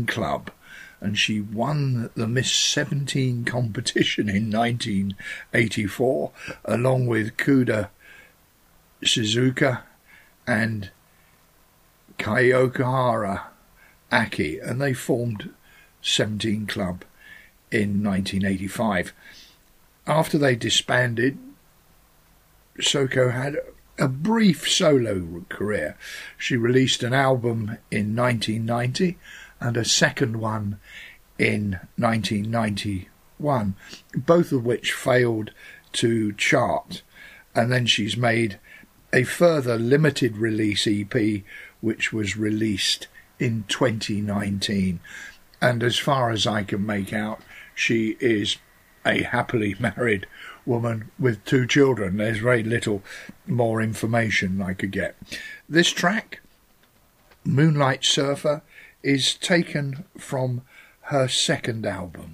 Club, and she won the Miss 17 competition in 1984 along with Kuda Shizuka and Kayokahara Aki, and they formed 17 Club in 1985. After they disbanded, Soko had a brief solo career. She released an album in 1990 and a second one in 1991, both of which failed to chart. And then she's made a further limited release EP, which was released in 2019. And as far as I can make out, she is a happily married woman with 2 children. There's very little more information I could get. This track, Moonlight Surfer, is taken from her second album.